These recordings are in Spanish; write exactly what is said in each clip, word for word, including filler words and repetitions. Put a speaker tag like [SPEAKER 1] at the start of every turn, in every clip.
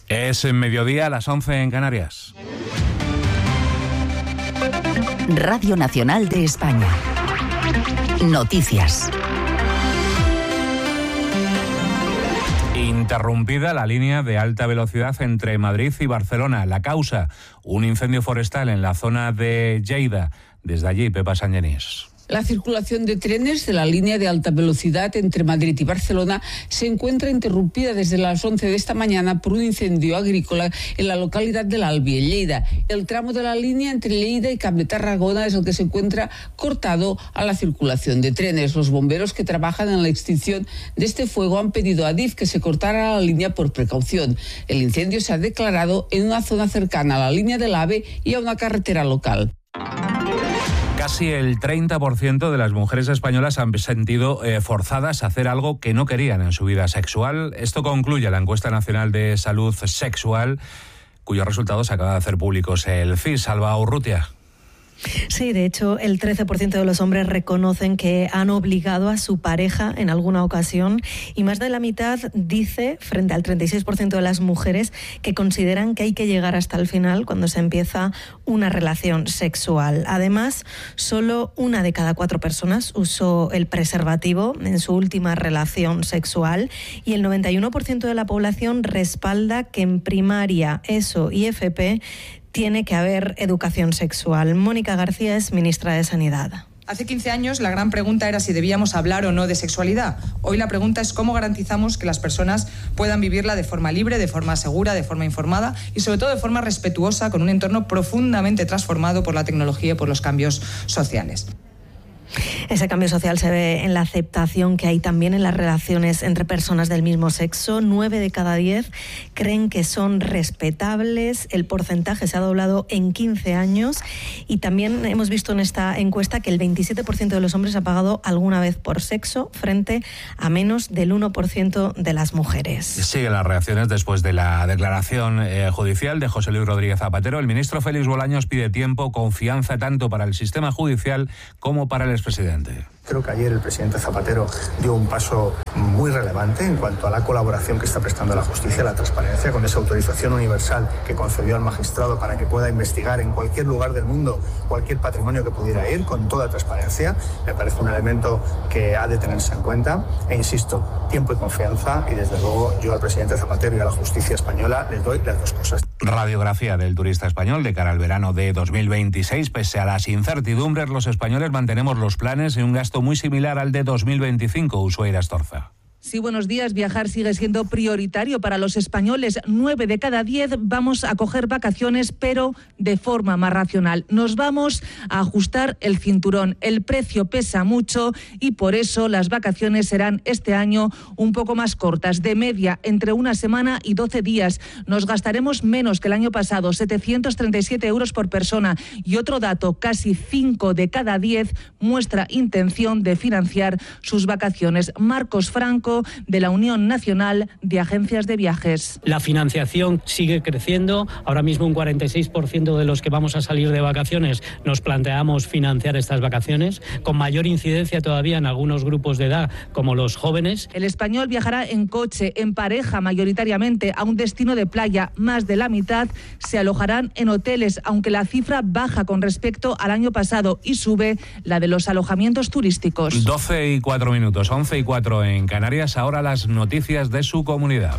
[SPEAKER 1] Es en mediodía, a las once en Canarias.
[SPEAKER 2] Radio Nacional de España. Noticias.
[SPEAKER 1] Interrumpida la línea de alta velocidad entre Madrid y Barcelona. La causa, un incendio forestal en la zona de Lleida. Desde allí, Pepa Sangenís.
[SPEAKER 3] La circulación de trenes de la línea de alta velocidad entre Madrid y Barcelona se encuentra interrumpida desde las once de esta mañana por un incendio agrícola en la localidad del Albi, en Lleida. El tramo de la línea entre Lleida y Camp de Tarragona es el que se encuentra cortado a la circulación de trenes. Los bomberos que trabajan en la extinción de este fuego han pedido a Adif que se cortara la línea por precaución. El incendio se ha declarado en una zona cercana a la línea del AVE y a una carretera local.
[SPEAKER 1] Casi el treinta por ciento de las mujeres españolas han sentido eh, forzadas a hacer algo que no querían en su vida sexual. Esto concluye la encuesta nacional de salud sexual, cuyos resultados se acaba de hacer públicos el C I S. Alba Urrutia.
[SPEAKER 4] Sí, de hecho, el trece por ciento de los hombres reconocen que han obligado a su pareja en alguna ocasión y más de la mitad dice, frente al treinta y seis por ciento de las mujeres, que consideran que hay que llegar hasta el final cuando se empieza una relación sexual. Además, solo una de cada cuatro personas usó el preservativo en su última relación sexual y el noventa y uno por ciento de la población respalda que en primaria, ESO y F P tiene que haber educación sexual. Mónica García es ministra de Sanidad.
[SPEAKER 5] Hace quince años la gran pregunta era si debíamos hablar o no de sexualidad. Hoy la pregunta es cómo garantizamos que las personas puedan vivirla de forma libre, de forma segura, de forma informada y sobre todo de forma respetuosa con un entorno profundamente transformado por la tecnología y por los cambios sociales.
[SPEAKER 4] Ese cambio social se ve en la aceptación que hay también en las relaciones entre personas del mismo sexo. Nueve de cada diez creen que son respetables. El porcentaje se ha doblado en quince años y también hemos visto en esta encuesta que el veintisiete por ciento de los hombres ha pagado alguna vez por sexo frente a menos del uno por ciento de las mujeres.
[SPEAKER 1] Siguen las reacciones después de la declaración eh, judicial de José Luis Rodríguez Zapatero. El ministro Félix Bolaños pide tiempo, confianza tanto para el sistema judicial como para el expresidente.
[SPEAKER 6] Creo que ayer el presidente Zapatero dio un paso muy relevante en cuanto a la colaboración que está prestando la justicia, la transparencia, con esa autorización universal que concedió al magistrado para que pueda investigar en cualquier lugar del mundo cualquier patrimonio que pudiera ir, con toda transparencia. Me parece un elemento que ha de tenerse en cuenta. E insisto, tiempo y confianza, y desde luego yo al presidente Zapatero y a la justicia española les doy las dos cosas.
[SPEAKER 1] Radiografía del turista español de cara al verano de dos mil veintiséis. Pese a las incertidumbres, los españoles mantenemos los planes y un gasto muy similar al de dos mil veinticinco, Ushuaira Astorza.
[SPEAKER 7] Sí, buenos días. Viajar sigue siendo prioritario para los españoles. Nueve de cada diez vamos a coger vacaciones, pero de forma más racional. Nos vamos a ajustar el cinturón. El precio pesa mucho y por eso las vacaciones serán este año un poco más cortas, de media entre una semana y doce días. Nos gastaremos menos que el año pasado, setecientos treinta y siete euros por persona. Y otro dato, casi cinco de cada diez muestra intención de financiar sus vacaciones. Marcos Franco, de la Unión Nacional de Agencias de Viajes.
[SPEAKER 8] La financiación sigue creciendo. Ahora mismo un cuarenta y seis por ciento de los que vamos a salir de vacaciones nos planteamos financiar estas vacaciones, con mayor incidencia todavía en algunos grupos de edad, como los jóvenes.
[SPEAKER 7] El español viajará en coche, en pareja mayoritariamente, a un destino de playa. Más de la mitad se alojarán en hoteles, aunque la cifra baja con respecto al año pasado y sube la de los alojamientos turísticos.
[SPEAKER 1] doce y cuatro minutos, once y cuatro en Canarias. Ahora las noticias de su comunidad.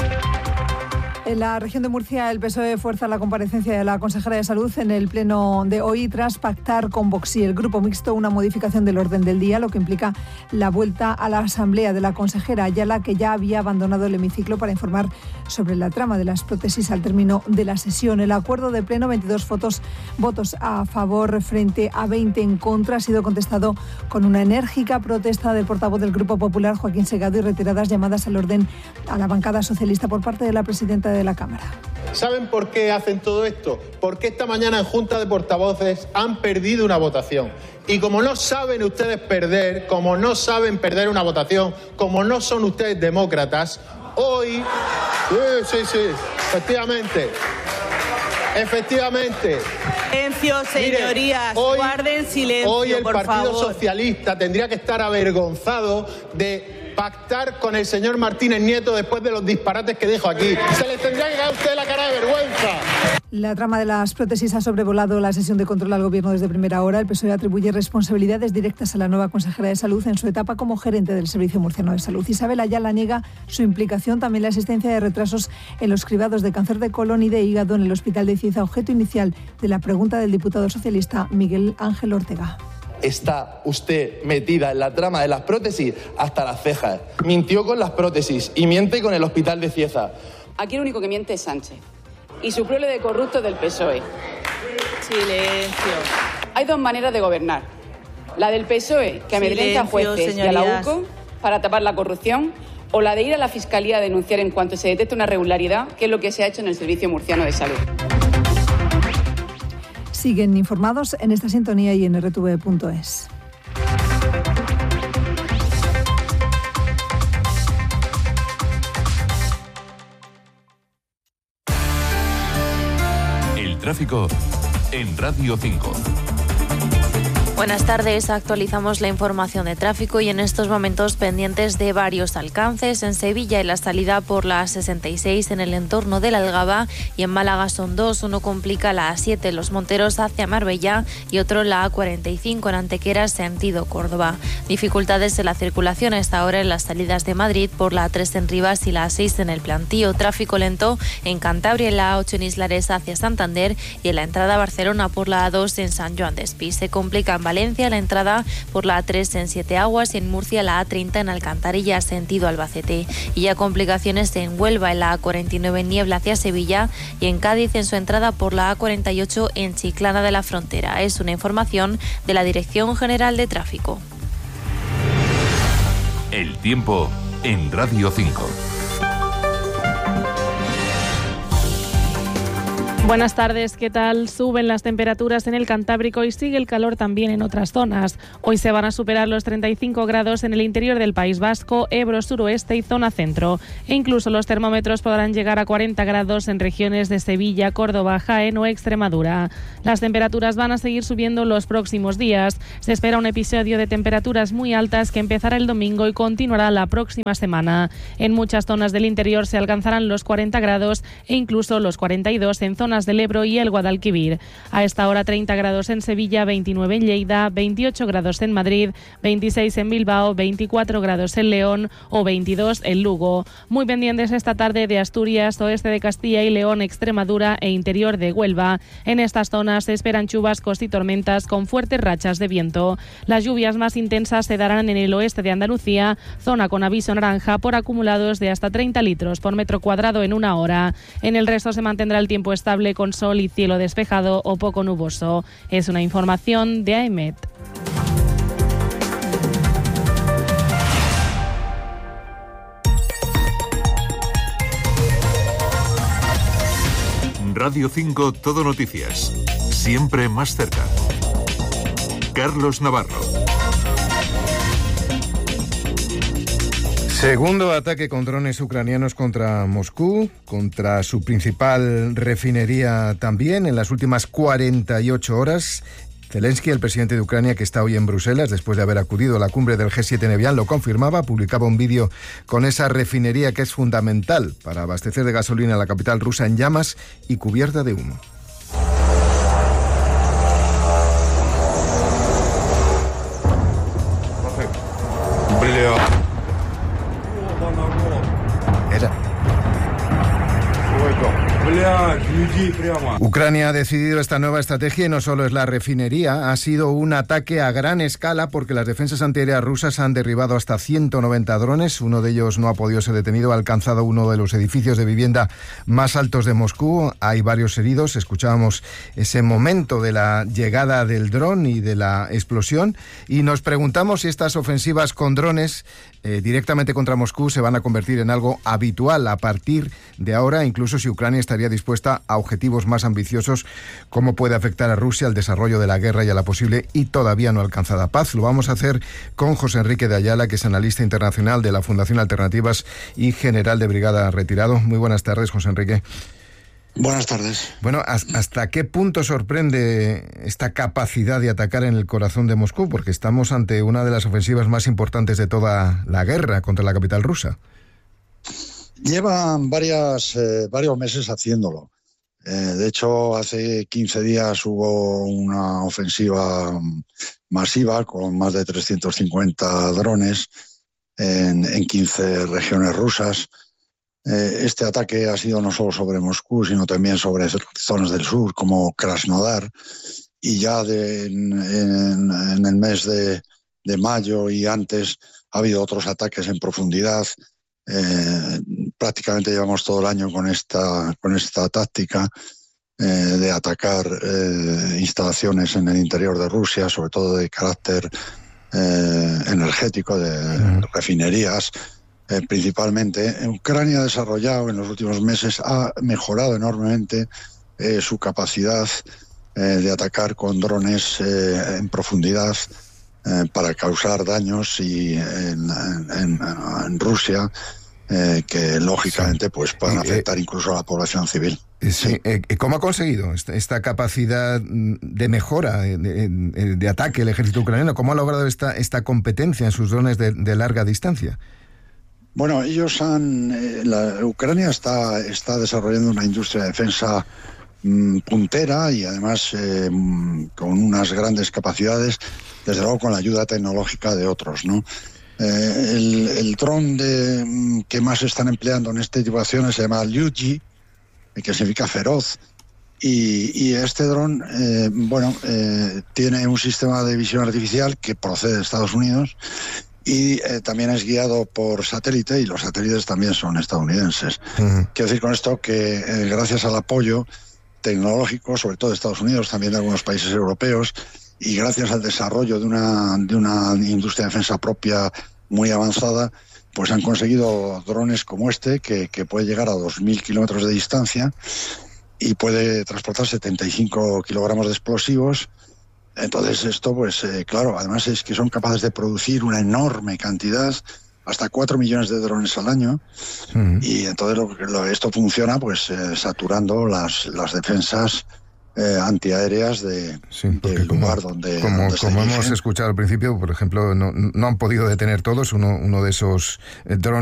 [SPEAKER 9] En la región de Murcia, el P S O E fuerza la comparecencia de la consejera de Salud en el pleno de hoy tras pactar con Vox y el Grupo Mixto una modificación del orden del día, lo que implica la vuelta a la asamblea de la consejera Ayala, que ya había abandonado el hemiciclo para informar sobre la trama de las prótesis al término de la sesión. El acuerdo de pleno, veintidós votos, votos a favor frente a veinte en contra, ha sido contestado con una enérgica protesta del portavoz del Grupo Popular, Joaquín Segado, y reiteradas llamadas al orden a la bancada socialista por parte de la presidenta de la Cámara.
[SPEAKER 10] ¿Saben por qué hacen todo esto? Porque esta mañana en Junta de Portavoces han perdido una votación. Y como no saben ustedes perder, como no saben perder una votación, como no son ustedes demócratas, hoy... Sí, sí, sí, efectivamente... Efectivamente.
[SPEAKER 11] Silencio, señorías.
[SPEAKER 10] Miren, hoy,
[SPEAKER 11] guarden silencio,
[SPEAKER 10] hoy el
[SPEAKER 11] por
[SPEAKER 10] Partido
[SPEAKER 11] favor.
[SPEAKER 10] Socialista tendría que estar avergonzado de pactar con el señor Martínez Nieto después de los disparates que dijo aquí. Se les tendría que caer a usted la cara de vergüenza.
[SPEAKER 9] La trama de las prótesis ha sobrevolado la sesión de control al Gobierno desde primera hora. El P S O E atribuye responsabilidades directas a la nueva consejera de Salud en su etapa como gerente del Servicio Murciano de Salud. Isabel Ayala niega su implicación, también la existencia de retrasos en los cribados de cáncer de colon y de hígado en el Hospital de Cieza, objeto inicial de la pregunta del diputado socialista Miguel Ángel Ortega.
[SPEAKER 12] Está usted metida en la trama de las prótesis hasta las cejas. Mintió con las prótesis y miente con el Hospital de Cieza.
[SPEAKER 13] Aquí el único que miente es Sánchez y su prole de corruptos del P S O E.
[SPEAKER 11] Silencio.
[SPEAKER 13] Hay dos maneras de gobernar. La del P S O E, que amedrenta a jueces y a la U C O para tapar la corrupción, o la de ir a la Fiscalía a denunciar en cuanto se detecte una irregularidad, que es lo que se ha hecho en el Servicio Murciano de Salud.
[SPEAKER 9] Siguen informados en esta sintonía y en erre te ve punto es.
[SPEAKER 14] El tráfico en Radio cinco.
[SPEAKER 15] Buenas tardes, actualizamos la información de tráfico y en estos momentos pendientes de varios alcances. En Sevilla, en la salida por la sesenta y seis en el entorno de la Algaba, y en Málaga son dos, uno complica la A siete en Los Monteros hacia Marbella y otro la A cuarenta y cinco en Antequera sentido Córdoba. Dificultades en la circulación a esta hora en las salidas de Madrid por la A tres en Rivas y la A seis en el Plantío. Tráfico lento en Cantabria en la A ocho en Islares hacia Santander y en la entrada a Barcelona por la A dos en San Joan de Espí. Se complica en Valencia la entrada por la A tres en Siete Aguas y en Murcia la A treinta en Alcantarilla sentido Albacete. Y ya complicaciones en Huelva en la A cuarenta y nueve en Niebla hacia Sevilla y en Cádiz en su entrada por la A cuarenta y ocho en Chiclana de la Frontera. Es una información de la Dirección General de Tráfico.
[SPEAKER 14] El tiempo en Radio cinco.
[SPEAKER 16] Buenas tardes, ¿qué tal? Suben las temperaturas en el Cantábrico y sigue el calor también en otras zonas. Hoy se van a superar los treinta y cinco grados en el interior del País Vasco, Ebro, suroeste y zona centro. E incluso los termómetros podrán llegar a cuarenta grados en regiones de Sevilla, Córdoba, Jaén o Extremadura. Las temperaturas van a seguir subiendo los próximos días. Se espera un episodio de temperaturas muy altas que empezará el domingo y continuará la próxima semana. En muchas zonas del interior se alcanzarán los cuarenta grados e incluso los cuarenta y dos en zonas del Ebro y el Guadalquivir. A esta hora treinta grados en Sevilla, veintinueve en Lleida, veintiocho grados en Madrid, veintiséis en Bilbao, veinticuatro grados en León o veintidós en Lugo. Muy pendientes esta tarde de Asturias, oeste de Castilla y León, Extremadura e interior de Huelva. En estas zonas se esperan chubascos y tormentas con fuertes rachas de viento. Las lluvias más intensas se darán en el oeste de Andalucía, zona con aviso naranja por acumulados de hasta treinta litros por metro cuadrado en una hora. En el resto se mantendrá el tiempo estable con sol y cielo despejado o poco nuboso. Es una información de AEMET.
[SPEAKER 14] Radio cinco Todo Noticias. Siempre más cerca. Carlos Navarro.
[SPEAKER 17] Segundo ataque con drones ucranianos contra Moscú, contra su principal refinería también, en las últimas cuarenta y ocho horas. Zelensky, el presidente de Ucrania, que está hoy en Bruselas, después de haber acudido a la cumbre del G siete en Evian, lo confirmaba, publicaba un vídeo con esa refinería que es fundamental para abastecer de gasolina a la capital rusa en llamas y cubierta de humo. Ucrania ha decidido esta nueva estrategia y no solo es la refinería, ha sido un ataque a gran escala porque las defensas antiaéreas rusas han derribado hasta ciento noventa drones, uno de ellos no ha podido ser detenido, ha alcanzado uno de los edificios de vivienda más altos de Moscú, hay varios heridos, escuchábamos ese momento de la llegada del dron y de la explosión y nos preguntamos si estas ofensivas con drones eh, directamente contra Moscú se van a convertir en algo habitual a partir de ahora, incluso si Ucrania estaría dispuesta a objetivos más ambiciosos, cómo puede afectar a Rusia al desarrollo de la guerra y a la posible y todavía no alcanzada paz. Lo vamos a hacer con José Enrique de Ayala, que es analista internacional de la Fundación Alternativas y general de brigada retirado. Muy buenas tardes, José Enrique.
[SPEAKER 18] Buenas tardes.
[SPEAKER 17] Bueno, ¿hasta qué punto sorprende esta capacidad de atacar en el corazón de Moscú? Porque estamos ante una de las ofensivas más importantes de toda la guerra contra la capital rusa.
[SPEAKER 18] Llevan varias, eh, varios meses haciéndolo. Eh, de hecho, hace quince días hubo una ofensiva masiva con más de trescientos cincuenta drones en, en quince regiones rusas. Eh, este ataque ha sido no solo sobre Moscú, sino también sobre zonas del sur, como Krasnodar. Y ya de, en, en, en el mes de, de mayo y antes ha habido otros ataques en profundidad. Eh, prácticamente llevamos todo el año con esta, con esta táctica eh, de atacar eh, instalaciones en el interior de Rusia, sobre todo de carácter eh, energético, de mm. refinerías. Eh, principalmente, Ucrania ha desarrollado en los últimos meses, ha mejorado enormemente eh, su capacidad eh, de atacar con drones eh, en profundidad eh, para causar daños y en, en, en Rusia eh, que lógicamente pues puedan afectar incluso a la población civil.
[SPEAKER 17] Sí. ¿Cómo ha conseguido esta, esta capacidad de mejora, de, de, de ataque el ejército ucraniano? ¿Cómo ha logrado esta, esta competencia en sus drones de, de larga distancia?
[SPEAKER 18] Bueno, ellos han... Eh, la, Ucrania está, está desarrollando una industria de defensa mmm, puntera y además eh, con unas grandes capacidades, desde luego con la ayuda tecnológica de otros, ¿no? Eh, el, el dron de, mmm, que más están empleando en este tipo de acciones se llama Lyuji, que significa feroz, y, y este dron, eh, bueno, eh, tiene un sistema de visión artificial que procede de Estados Unidos y eh, también es guiado por satélite, y los satélites también son estadounidenses. Uh-huh. Quiero decir con esto que eh, gracias al apoyo tecnológico, sobre todo de Estados Unidos, también de algunos países europeos, y gracias al desarrollo de una, de una industria de defensa propia muy avanzada, pues han conseguido drones como este, que, que puede llegar a dos mil kilómetros de distancia y puede transportar setenta y cinco kilogramos de explosivos. Entonces esto, pues eh, claro, además es que son capaces de producir una enorme cantidad, hasta cuatro millones de drones al año, uh-huh. y entonces lo, lo, esto funciona pues eh, saturando las, las defensas eh, antiaéreas de,
[SPEAKER 17] sí,
[SPEAKER 18] del
[SPEAKER 17] como,
[SPEAKER 18] lugar donde,
[SPEAKER 17] como,
[SPEAKER 18] donde
[SPEAKER 17] como hemos escuchado al principio, por ejemplo, no, no han podido detener todos uno, uno de esos eh, drones.